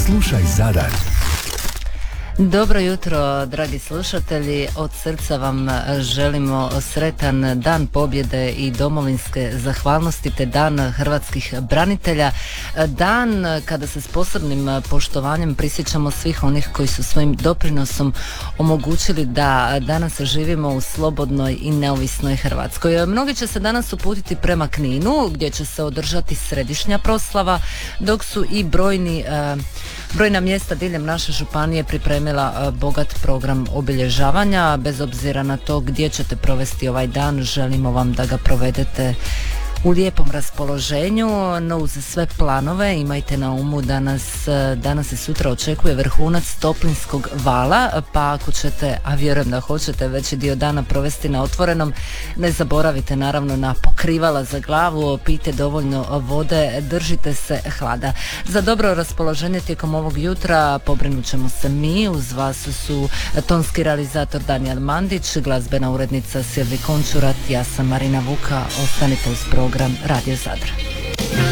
Slušaj Zadar. Dobro jutro, dragi slušatelji. Od srca vam želimo sretan dan pobjede i domovinske zahvalnosti, te dan hrvatskih branitelja. Dan kada se s posebnim poštovanjem prisjećamo svih onih koji su svojim doprinosom omogućili da danas živimo u slobodnoj i neovisnoj Hrvatskoj. Mnogi će se danas uputiti prema Kninu, gdje će se održati središnja proslava, dok su i brojna mjesta diljem naše županije pripremila bogat program obilježavanja. Bez obzira na to gdje ćete provesti ovaj dan, želimo vam da ga provedete u lijepom raspoloženju, no uz sve planove imajte na umu da danas i sutra očekuje vrhunac toplinskog vala, pa ako ćete, a vjerujem da hoćete, veći dio dana provesti na otvorenom, ne zaboravite naravno na pokrivala za glavu, pijte dovoljno vode, držite se hlada. Za dobro raspoloženje tijekom ovog jutra pobrinut ćemo se mi, uz vas su tonski realizator Danijel Mandić, glazbena urednica Silvi Končurat, ja sam Marina Vuka, ostanite uz program Radio Zadar.